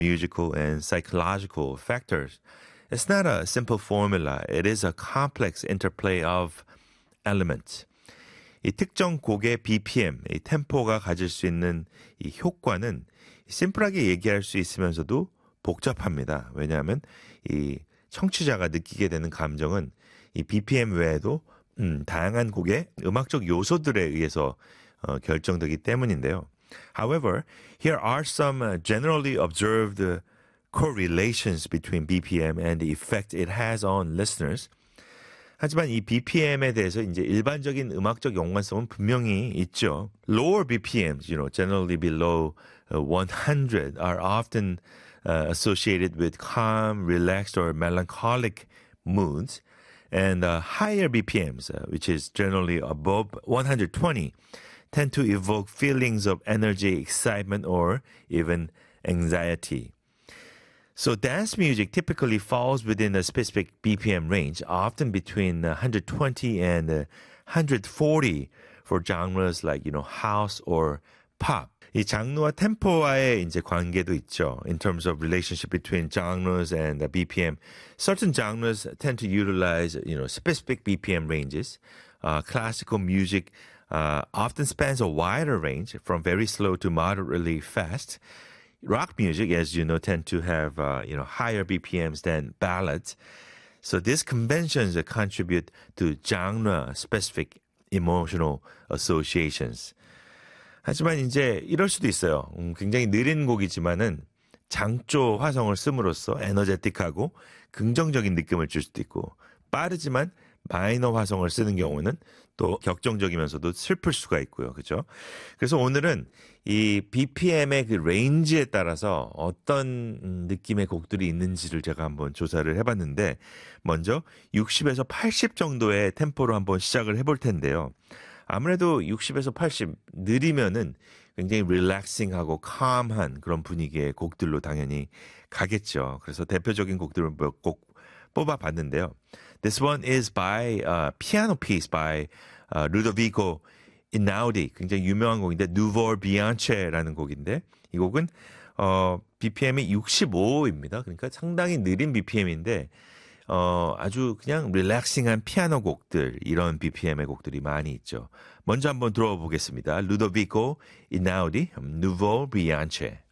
musical and psychological factors. It's not a simple formula. It is a complex interplay of elements. 이 특정 곡의 BPM, 이 템포가 가질 수 있는 이 효과는 심플하게 얘기할 수 있으면서도 복잡합니다. 왜냐하면 이 청취자가 느끼게 되는 감정은 이 BPM 외에도 다양한 곡의 음악적 요소들에 의해서 결정되기 때문인데요. However, here are some generally observed correlations between BPM and the effect it has on listeners. 하지만 이 BPM에 대해서 이제 일반적인 음악적 연관성은 분명히 있죠. Lower BPMs, generally below 100, are often associated with calm, relaxed, or melancholic moods. And higher BPMs, which is generally above 120, tend to evoke feelings of energy, excitement, or even anxiety. So dance music typically falls within a specific BPM range, often between 120 and 140 for genres like, house or pop. 이 장르와 템포와의 이제 관계도 있죠. In terms of relationship between genres and BPM, certain genres tend to utilize, specific BPM ranges. Classical music often spans a wider range from very slow to moderately fast. Rock music, as you know, tend to have, higher BPMs than ballads. So these conventions contribute to genre-specific emotional associations. 하지만 이제 이럴 수도 있어요. 굉장히 느린 곡이지만은 장조 화성을 씀으로써 에너제틱하고 긍정적인 느낌을 줄 수도 있고, 빠르지만 마이너 화성을 쓰는 경우는 또 격정적이면서도 슬플 수가 있고요. 그죠? 그래서 오늘은 이 BPM의 그 레인지에 따라서 어떤 느낌의 곡들이 있는지를 제가 한번 조사를 해봤는데, 먼저 60에서 80 정도의 템포로 한번 시작을 해볼 텐데요. 아무래도 60에서 80 느리면은 굉장히 릴렉싱하고 calm한 그런 분위기의 곡들로 당연히 가겠죠. 그래서 대표적인 곡들을 몇 곡 뽑아봤는데요. This one is by piano piece by Ludovico Einaudi. 굉장히 유명한 곡인데 Nuvola Bianche라는 곡인데, 이 곡은 BPM이 65입니다. 그러니까 상당히 느린 BPM인데 아주 그냥 릴렉싱한 피아노 곡들, 이런 BPM의 곡들이 많이 있죠. 먼저 한번 들어보겠습니다. Ludovico Einaudi, Nuvola Bianche.